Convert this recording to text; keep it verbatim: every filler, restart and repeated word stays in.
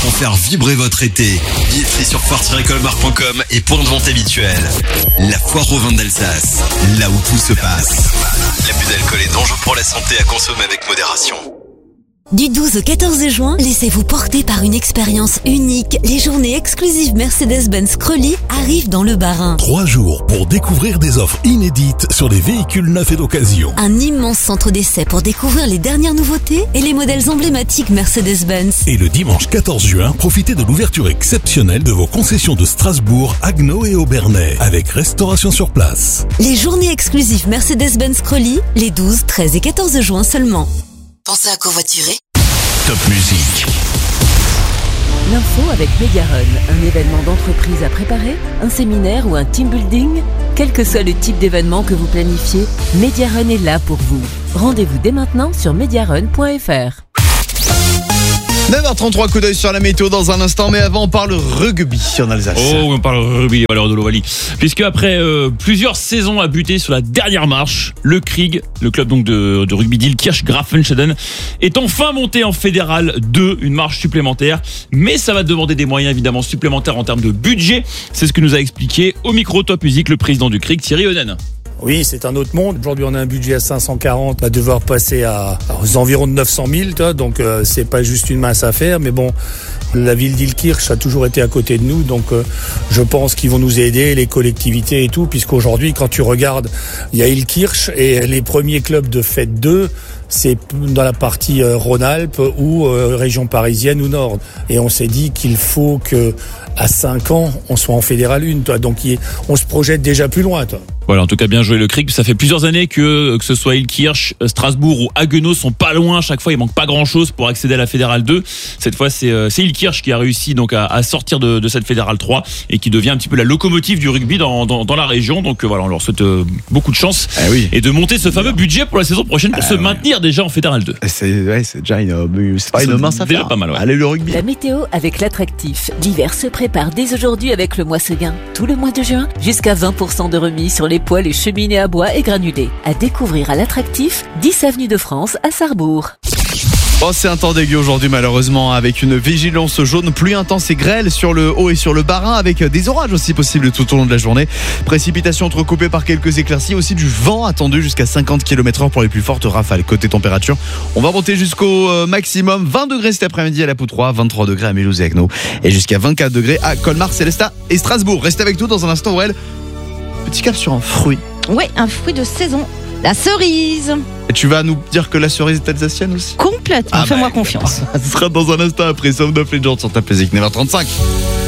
pour faire vibrer votre été. Billetterie sur foire tiret colmar point com et point de vente habituel. La foire au vin d'Alsace, là où tout se passe. L'abus d'alcool est dangereux pour la santé, à consommer avec modération. Du douze au quatorze juin, laissez-vous porter par une expérience unique. Les journées exclusives Mercedes-Benz Crolli arrivent dans le Bas-Rhin. Trois jours pour découvrir des offres inédites sur des véhicules neufs et d'occasion. Un immense centre d'essai pour découvrir les dernières nouveautés et les modèles emblématiques Mercedes-Benz. Et le dimanche quatorze juin, profitez de l'ouverture exceptionnelle de vos concessions de Strasbourg, Haguenau et Aubernais, avec restauration sur place. Les journées exclusives Mercedes-Benz Crolli, les douze, treize et quatorze juin seulement. Pensez à covoiturer. Top musique. L'info avec Mediarun, un événement d'entreprise à préparer, un séminaire ou un team building. Quel que soit le type d'événement que vous planifiez, Mediarun est là pour vous. Rendez-vous dès maintenant sur mediarun point f r. neuf heures trente-trois, coup d'œil sur la météo dans un instant, mais avant on parle rugby en Alsace. Oh, on parle rugby, Valère de l'Ovalie. Puisque après euh, plusieurs saisons à buter sur la dernière marche, le Krieg, le club donc de, de rugby d'Ilkirch Grafenstaden, est enfin monté en fédéral deux, une marche supplémentaire. Mais ça va demander des moyens évidemment supplémentaires en termes de budget. C'est ce que nous a expliqué au micro Top Music le président du Krieg, Thierry Eunen. Oui, c'est un autre monde. Aujourd'hui, on a un budget à cinq cent quarante, on va devoir passer à, aux environs de neuf cent mille, toi, donc euh, c'est pas juste une mince affaire, mais bon, la ville d'Ilkirch a toujours été à côté de nous, donc euh, je pense qu'ils vont nous aider, les collectivités et tout, puisqu'aujourd'hui, quand tu regardes, il y a Ilkirch et les premiers clubs de Fête deux, c'est dans la partie euh, Rhône-Alpes ou euh, région parisienne ou Nord. Et on s'est dit qu'il faut que à cinq ans, on soit en Fédéral un, toi. Donc on se projette déjà plus loin, toi. Voilà, en tout cas, bien joué le Krieg. Ça fait plusieurs années que, que ce soit Ilkirch, Strasbourg ou Haguenau sont pas loin. Chaque fois, il manque pas grand chose pour accéder à la Fédérale deux. Cette fois, c'est, c'est Ilkirch qui a réussi donc à, à sortir de, de cette Fédérale trois et qui devient un petit peu la locomotive du rugby dans, dans, dans la région. Donc voilà, on leur souhaite beaucoup de chance ah oui. et de monter ce fameux budget pour la saison prochaine pour ah se oui. maintenir déjà en Fédérale deux. C'est, ouais, c'est déjà une, c'est pas une mince affaire. Déjà pas mal, ouais. Allez, le rugby. La météo avec l'attractif. L'hiver se prépare dès aujourd'hui avec le mois Seguin. Tout le mois de juin, jusqu'à vingt pour cent de remise sur les poêles et cheminées à bois et granulés. À découvrir à l'attractif, dix avenue de France à Sarrebourg. Oh, c'est un temps dégueu aujourd'hui malheureusement, avec une vigilance jaune, pluie intense et grêle sur le haut et sur le Bas-Rhin, avec des orages aussi possibles tout au long de la journée. Précipitations entrecoupées par quelques éclaircies, aussi du vent attendu jusqu'à cinquante kilomètres heure pour les plus fortes rafales. Côté température, on va monter jusqu'au maximum vingt degrés cet après-midi à la Poutroie, vingt-trois degrés à Mulhouse et Haguenau et jusqu'à vingt-quatre degrés à Colmar, Célestat et Strasbourg. Restez avec nous dans un instant, Aurel. Petit cap sur un fruit. Oui, un fruit de saison, la cerise. Et tu vas nous dire que la cerise est alsacienne aussi ? Complètement, ah fais-moi bah, confiance. Ce sera dans un instant après Sound of Legends sur ta plaisir, neuf heures trente-cinq.